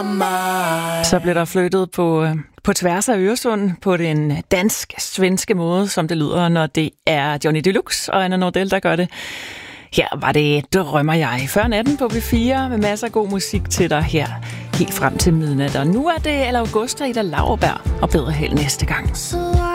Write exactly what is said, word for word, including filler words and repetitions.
Så bliver der flyttet på, på tværs af Øresund på den dansk-svenske måde, som det lyder, når det er Johnny Deluxe og Anna Nordell, der gør det. Her var det Drømmer jeg før natten på B fire med masser af god musik til dig her helt frem til midnat. Og nu er det Al Augusta, Ida Lauerberg og bedre held næste gang.